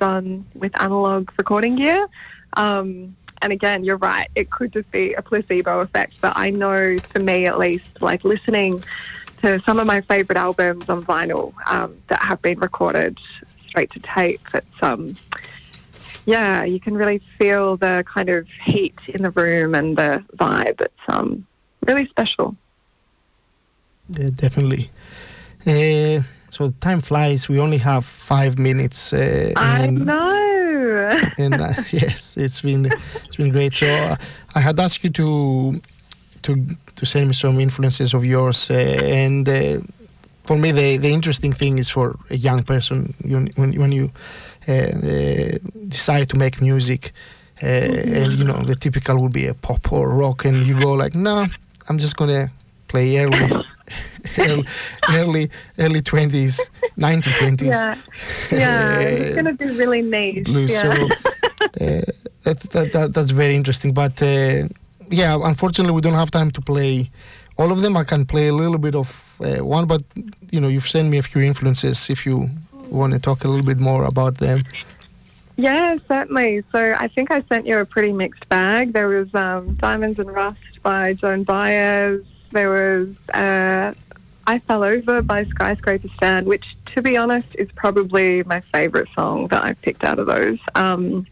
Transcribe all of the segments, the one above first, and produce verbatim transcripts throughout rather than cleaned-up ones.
done with analog recording gear. Um, and again, you're right, it could just be a placebo effect, but I know for me at least, like listening to some of my favourite albums on vinyl um, that have been recorded straight to tape, it's, um, yeah, you can really feel the kind of heat in the room and the vibe. It's um, really special. Yeah, definitely. Uh, so time flies. We only have five minutes. Uh, I know. and uh, yes, it's been it's been great. So uh, I had asked you to to to send me some influences of yours, uh, and uh, for me, the the interesting thing is for a young person you, when when you uh, uh, decide to make music, uh, mm-hmm. and you know the typical would be a pop or rock, and you go like, no, I'm just gonna play early. early, early, early twenties, nineteen twenties. Yeah, yeah, uh, it's going to be really niche. Blues. Yeah. So uh, that, that, that that's very interesting. But uh, yeah, unfortunately, we don't have time to play all of them. I can play a little bit of uh, one, but you know, you've sent me a few influences. If you want to talk a little bit more about them. Yeah, certainly. So I think I sent you a pretty mixed bag. There was um, Diamonds and Rust by Joan Baez. There was uh, I Fell Over by Skyscraper Stan, which, to be honest, is probably my favourite song that I've picked out of those. Um,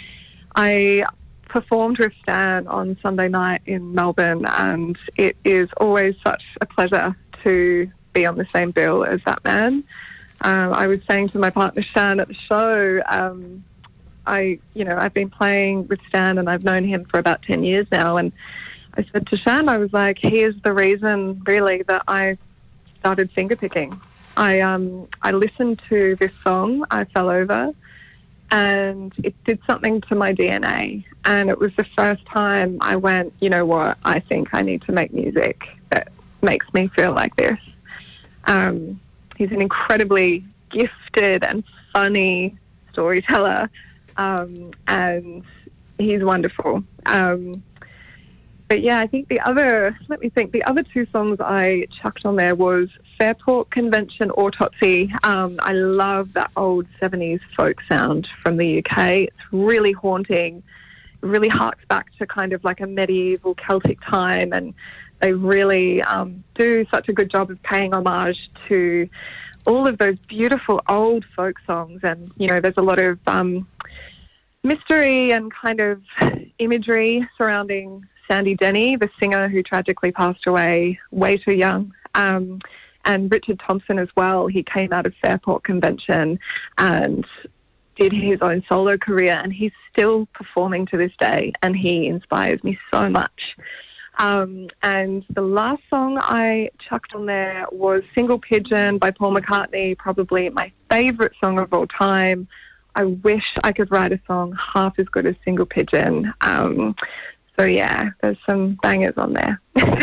I performed with Stan on Sunday night in Melbourne, and it is always such a pleasure to be on the same bill as that man. Um, I was saying to my partner Shan at the show, um, I, you know, I've been playing with Stan and I've known him for about ten years now, and I said to Shan, I was like, he is the reason, really, that I started fingerpicking. I um I listened to this song, I Fell Over, and it did something to my D N A. And it was the first time I went, you know what, I think I need to make music that makes me feel like this. Um, he's an incredibly gifted and funny storyteller, um, and he's wonderful. Um, But yeah, I think the other, let me think, the other two songs I chucked on there was Fairport Convention Autopsy. Um, I love that old seventies folk sound from the U K. It's really haunting. It really harks back to kind of like a medieval Celtic time, and they really um, do such a good job of paying homage to all of those beautiful old folk songs. And, you know, there's a lot of um, mystery and kind of imagery surrounding Sandy Denny, the singer who tragically passed away way too young, um, and Richard Thompson as well. He came out of Fairport Convention and did his own solo career, and he's still performing to this day, and he inspires me so much. Um, and the last song I chucked on there was Single Pigeon by Paul McCartney, probably my favourite song of all time. I wish I could write a song half as good as Single Pigeon. Um, So yeah, there's some bangers on there.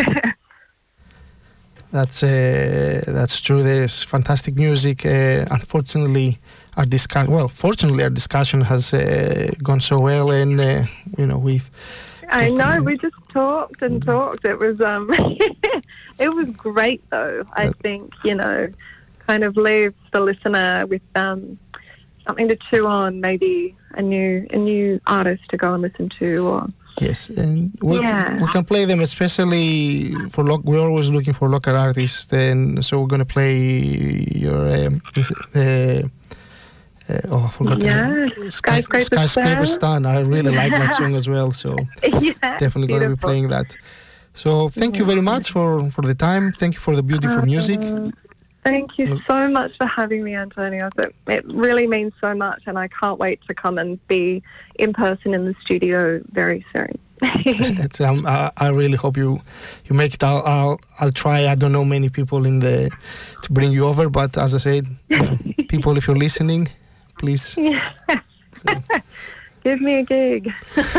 That's uh, that's true. There's fantastic music. Uh, unfortunately, our discussion, well, fortunately, our discussion has uh, gone so well, and uh, you know we've. I know we just talked and talked. It was um, it was great though. I think you know, kind of leaves the listener with um, something to chew on. Maybe a new a new artist to go and listen to, or. Yes, and we, yeah. we can play them, especially for lo- we're always looking for local artists. Then, so we're gonna play your um, uh, uh, oh, I forgot yeah, the name. Skyscraper, Skyscraper Stan. I really like that song as well. So yeah, definitely gonna be playing that. So thank yeah. you very much for, for the time. Thank you for the beautiful uh, music. Thank you so much for having me, Antonio. It, it really means so much, and I can't wait to come and be in person in the studio very soon. That's, um, I, I really hope you, you make it. I'll, I'll I'll try. I don't know many people in the to bring you over, but as I said, you know, people, if you're listening, please. Yeah. So. Give me a gig.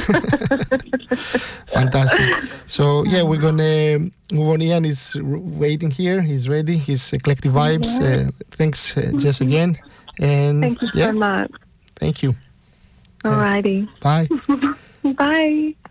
Fantastic. So yeah, we're gonna move on. Ian is waiting here. He's ready. He's Eclectic Vibes. Yeah. Uh, thanks, uh, Jess, again. And thank you yeah, so much. Thank you. Alrighty. Uh, bye. Bye.